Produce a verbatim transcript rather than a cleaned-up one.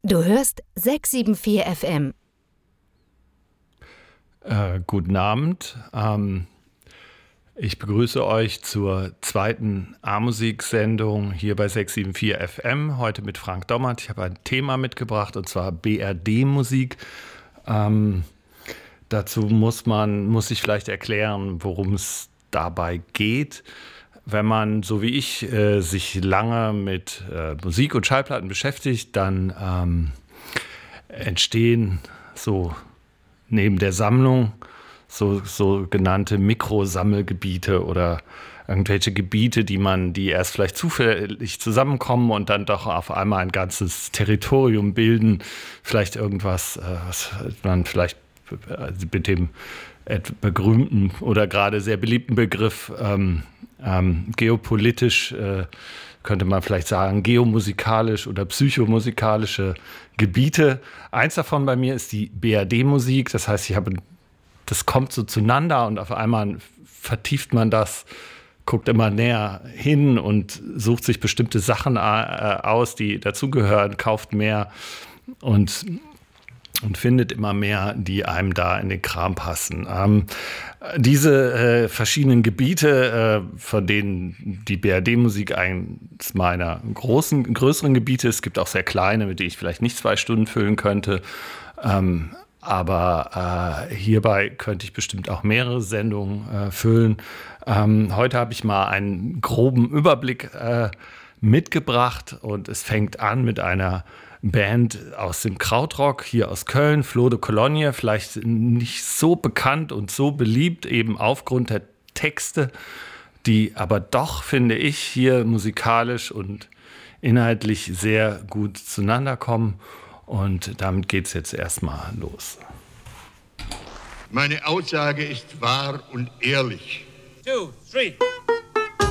Du hörst sechs sieben vier F M. Äh, guten Abend. Ähm, ich begrüße euch zur zweiten A-Musik-Sendung hier bei sechs sieben vier F M. Heute mit Frank Dommert. Ich habe ein Thema mitgebracht, und zwar B R D-Musik. Ähm, dazu muss man, muss ich vielleicht erklären, worum es dabei geht. Wenn man, so wie ich, äh, sich lange mit äh, Musik und Schallplatten beschäftigt, dann ähm, entstehen so neben der Sammlung so sogenannte Mikrosammelgebiete oder irgendwelche Gebiete, die man, die erst vielleicht zufällig zusammenkommen und dann doch auf einmal ein ganzes Territorium bilden. Vielleicht irgendwas, äh, was man vielleicht mit dem berühmten oder gerade sehr beliebten Begriff ähm, ähm, geopolitisch, äh, könnte man vielleicht sagen, geomusikalisch oder psychomusikalische Gebiete. Eins davon bei mir ist die B R D-Musik. Das heißt, ich habe, das kommt so zueinander und auf einmal vertieft man das, guckt immer näher hin und sucht sich bestimmte Sachen äh, aus, die dazugehören, kauft mehr und und findet immer mehr, die einem da in den Kram passen. Ähm, diese äh, verschiedenen Gebiete, äh, von denen die B R D-Musik eines meiner großen, größeren Gebiete ist, es gibt auch sehr kleine, mit denen ich vielleicht nicht zwei Stunden füllen könnte. Ähm, aber äh, hierbei könnte ich bestimmt auch mehrere Sendungen äh, füllen. Ähm, heute habe ich mal einen groben Überblick äh, mitgebracht und es fängt an mit einer Band aus dem Krautrock hier aus Köln, Flo de Cologne, vielleicht nicht so bekannt und so beliebt, eben aufgrund der Texte, die aber doch, finde ich, hier musikalisch und inhaltlich sehr gut zueinander kommen. Und damit geht es jetzt erstmal los. Meine Aussage ist wahr und ehrlich. Two, three.